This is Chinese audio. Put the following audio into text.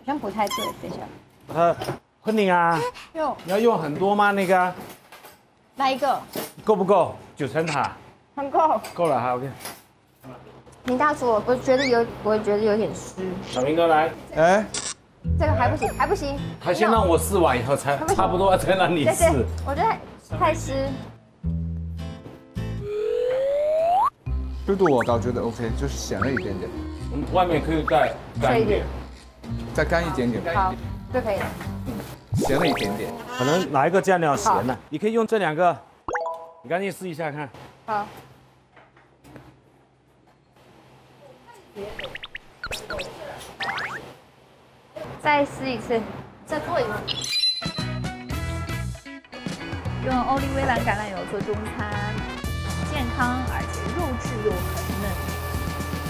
像不太对，等一下。 昆凌啊， 用你要用很多吗？那个哪一个？ 够不够？9层塔很够。 够了哈，OK。 林大厨，我觉得有点湿。 小明哥来， 哎， 这个还不行，还不行。 他先让我试完以后才不行差不多再让你对对试。， 我觉得太湿。 湿度我倒觉得 OK，就是咸了一点点， 外面可以再干一点， 再干一点点， 好，就可以了。 咸了一点点。 可能哪一个酱料咸呢？你可以用这2个，你赶紧试一下看。 好。再试一次，再做一个。 用欧丽薇兰橄榄油做中餐，健康而且肉质又很嫩。